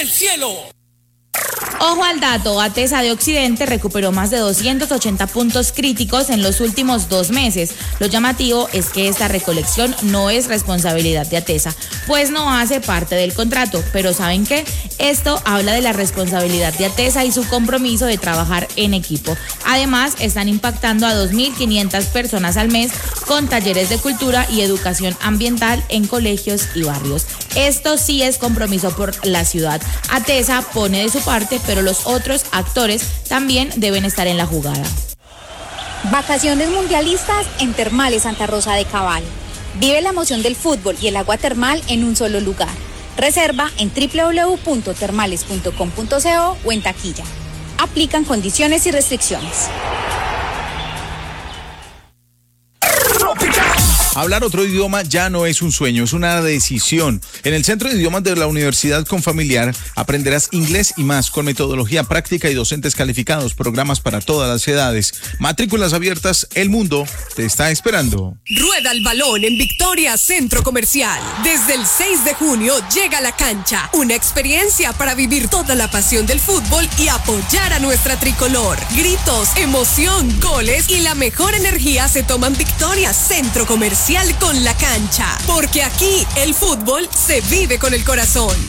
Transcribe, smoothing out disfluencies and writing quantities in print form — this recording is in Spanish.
el cielo. Ojo al dato, ATESA de Occidente recuperó más de 280 puntos críticos en los últimos 2 meses. Lo llamativo es que esta recolección no es responsabilidad de ATESA, pues no hace parte del contrato. Pero ¿saben qué? Esto habla de la responsabilidad de ATESA y su compromiso de trabajar en equipo. Además, están impactando a 2.500 personas al mes con talleres de cultura y educación ambiental en colegios y barrios. Esto sí es compromiso por la ciudad. ATESA pone de su parte, pero los otros actores también deben estar en la jugada. Vacaciones mundialistas en Termales Santa Rosa de Cabal. Vive la emoción del fútbol y el agua termal en un solo lugar. Reserva en www.termales.com.co o en taquilla. Aplican condiciones y restricciones. Hablar otro idioma ya no es un sueño, es una decisión. En el Centro de Idiomas de la Universidad Confamiliar aprenderás inglés y más con metodología práctica y docentes calificados, programas para todas las edades. Matrículas abiertas, el mundo te está esperando. Rueda el balón en Victoria Centro Comercial. Desde el 6 de junio llega La Cancha, una experiencia para vivir toda la pasión del fútbol y apoyar a nuestra tricolor. Gritos, emoción, goles y la mejor energía se toman Victoria Centro Comercial con La Cancha, porque aquí el fútbol se vive con el corazón.